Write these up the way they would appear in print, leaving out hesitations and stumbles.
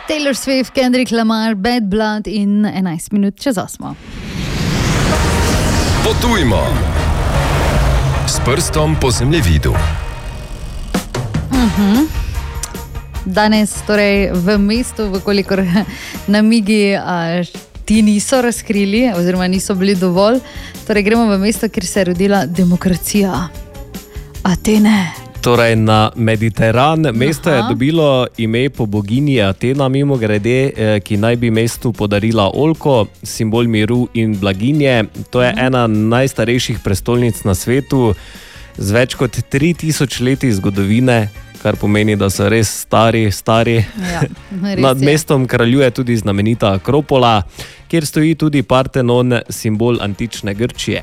Taylor Swift, Kendrick Lamar, Bad Blood in 11 minut čez 8. Potujmo s prstom po zemljevidu. Danes torej v mestu, vkolikor namigi ti niso razkrili oziroma niso bili dovolj, torej gremo v mesto, kjer se je rodila demokracija. Atene. Torej na Mediteran. Mesto je dobilo ime po boginji Atena, mimogrede, ki naj bi mestu podarila oljko, simbol miru in blaginje. To je ena najstarejših prestolnic na svetu z več kot 3000 leti zgodovine, kar pomeni, da so res stari. Ja, Nad mestom kraljuje tudi znamenita Akropola, kjer stoji tudi Partenon, simbol antične Grčije.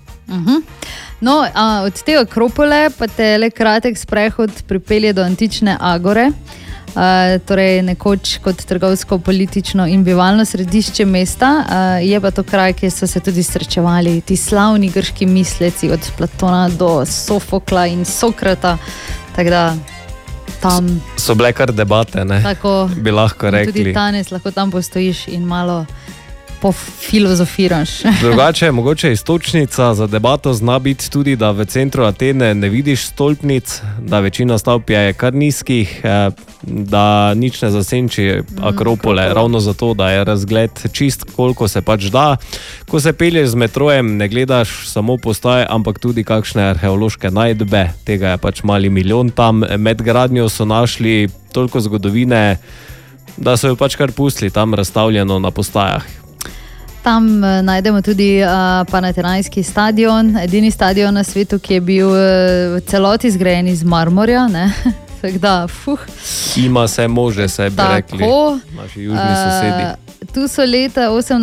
No, od te Akropole pa te le kratek sprehod pripelje do antične Agore, torej nekoč kot trgovsko, politično in bivalno središče mesta. Je pa to kraj, kjer so se tudi srečevali ti slavni grški misleci od Platona do Sofokla in Sokrata, tako da tam So bile kar debate, ne? tako, Bi lahko rekli. tudi danes lahko tam postojiš in malo pofilozofiraš. Drugače, mogoče iztočnica za debato zna biti tudi, da v centru Atene ne vidiš stolpnic, da večina stavb je kar nizkih, da nič ne zasenči Akropole, ravno zato, da je razgled čist, koliko se pač da. Ko se pelješ z metrojem, ne gledaš samo postaje, ampak tudi kakšne arheološke najdbe, tega je pač mali milijon tam. Med gradnjo so našli toliko zgodovine, da so jo pač kar pustili tam razstavljeno na postajah. Tam najdemo tudi Panathinaikski stadion, edini stadion na svetu, ki je bil v celoti zgrajen iz marmorja, ne? Tako da, Ima se može, se bi rekli naši južni sosedi. Tu so leta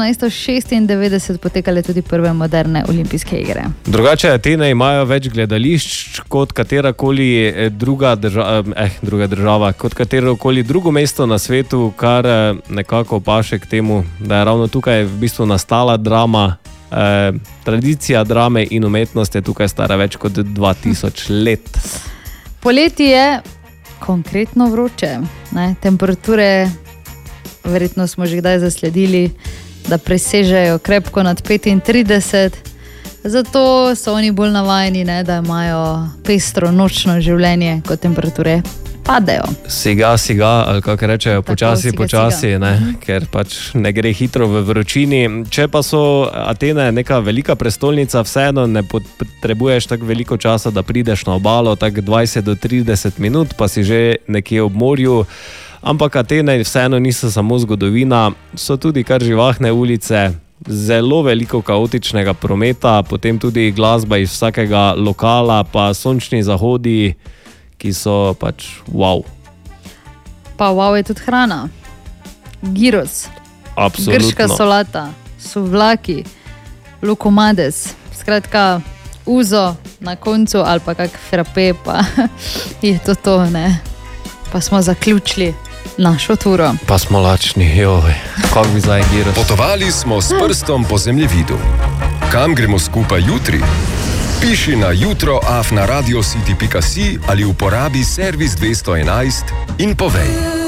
1896 potekale tudi prve moderne olimpijske igre. Drugače, Atene imajo več gledališč kot katerakoli druga država, kot katerokoli drugo mesto na svetu, kar nekako paše k temu, da je ravno tukaj v bistvu nastala drama. Tradicija drame in umetnosti je tukaj stara več kot 2000 let. Poleti je konkretno vroče, ne? Temperature, verjetno smo že kdaj zasledili, da presežejo krepko nad 35, zato so oni bolj navajeni, ne, da imajo pestro nočno življenje, ko temperature padejo. Siga, ali kako rečejo, počasi, ne, ker pač ne gre hitro v vročini. Če pa so Atene neka velika prestolnica, vseeno ne potrebuješ tako veliko časa, da prideš na obalo, tako 20 do 30 minut, pa si že nekje ob morju. Ampak Atene vseeno niso samo zgodovina, so tudi kar živahne ulice, zelo veliko kaotičnega prometa, potem tudi glasba iz vsakega lokala, pa sončni zahodi, ki so pač wow. Pa wow je tudi hrana. Gyros, Absolutno. grška solata, suvlaki, lukomades, skratka uzo na koncu ali pa kak frappe, pa je to, ne. Pa smo zaključili našo turo. Pa smo lačni, joj, kako bi zdaj gyros. Potovali smo s prstom po zemljevidu. Kam gremo skupaj jutri? Piši na jutro@radiocity.si ali uporabi servis 211 in povej.